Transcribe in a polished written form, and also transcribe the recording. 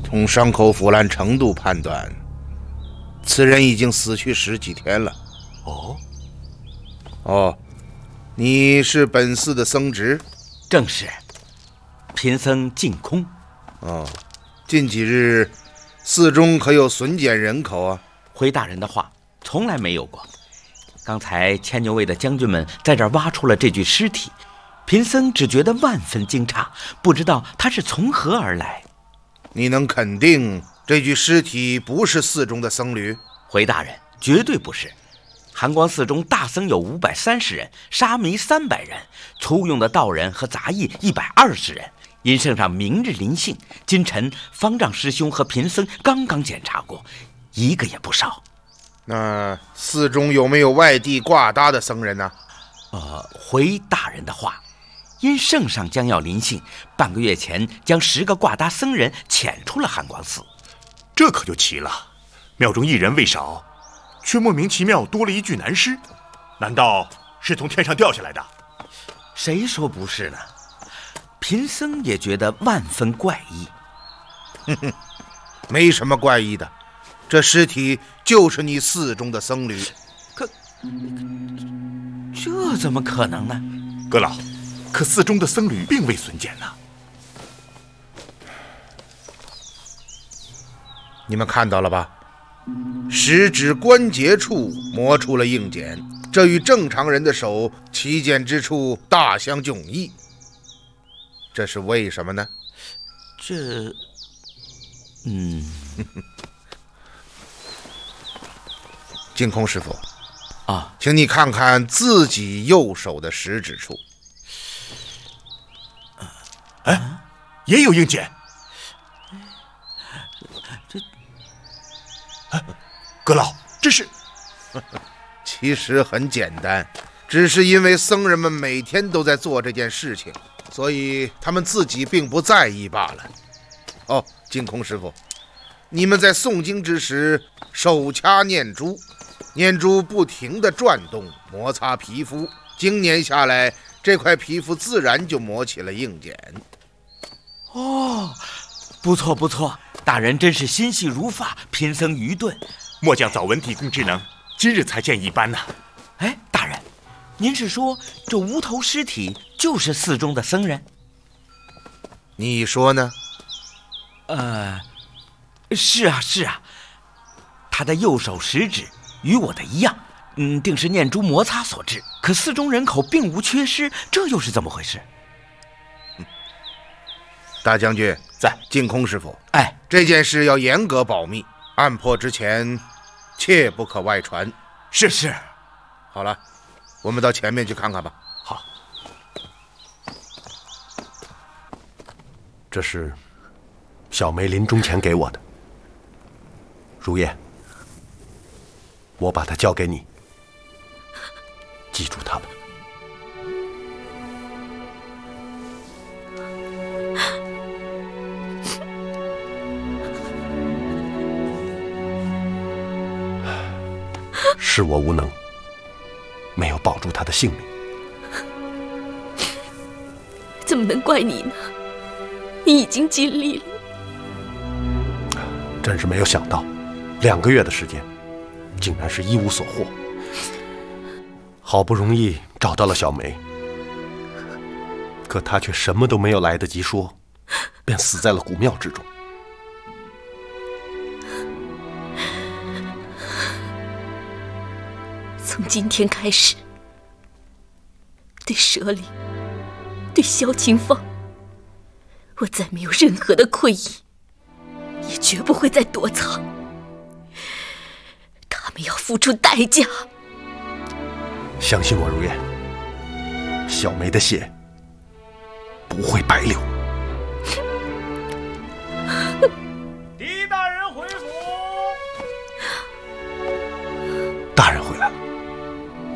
从伤口腐烂程度判断，此人已经死去10几天了。哦，你是本寺的僧职？ 正是，贫僧净空。 近几日寺中可有损减人口啊？ 回大人的话，从来没有过。刚才牵牛卫的将军们在这儿挖出了这具尸体，贫僧只觉得万分惊诧，不知道他是从何而来。 你能肯定这具尸体不是寺中的僧侣？ 回大人，绝对不是。寒光寺中大僧有530人，沙弥300人，粗用的道人和杂役120人。因圣上明日临幸，今晨方丈师兄和贫僧刚刚检查过，一个也不少。 那寺中有没有外地挂搭的僧人呢？ 回大人的话，因圣上将要临幸，半个月前将10个挂搭僧人遣出了寒光寺。 这可就奇了，庙中一人未少，却莫名其妙多了一具男尸，难道是从天上掉下来的？ 谁说不是呢？贫僧也觉得万分怪异。 没什么怪异的，这尸体就是你寺中的僧侣。 这怎么可能呢？ 阁老，可寺中的僧侣并未损减呢。 你们看到了吧？食指关节处磨出了硬茧，这与正常人的手起茧之处大相迥异。这是为什么呢？净空师傅请你看看自己右手的食指处。 也有硬茧。阁老，这是…… 其实很简单，只是因为僧人们每天都在做这件事情，所以他们自己并不在意罢了。净空师傅，你们在诵经之时手掐念珠，念珠不停地转动，摩擦皮肤，经年下来，这块皮肤自然就磨起了硬茧。 不错不错，大人真是心细如发，贫僧愚钝。 末将早闻地宫之能，今日才见一斑呐。 大人，您是说这无头尸体就是寺中的僧人？ 你说呢？ 是啊，他的右手食指与我的一样，定是念珠摩擦所致。可寺中人口并无缺失，这又是怎么回事？ 大将军在。 净空师傅， 这件事要严格保密，案破之前切不可外传。 是。 好了，我们到前面去看看吧。 好。 这是小梅临终前给我的，如叶，我把它交给你，记住它吧。是我无能，没有保住他的性命。 怎么能怪你呢？你已经尽力了。 真是没有想到，2个月的时间，竟然是一无所获。好不容易找到了小梅，可她却什么都没有来得及说，便死在了古庙之中。 从今天开始，对舍里，对萧晴芳，我再没有任何的愧意，也绝不会再躲藏。他们要付出代价。 相信我，如燕，小梅的血不会白流。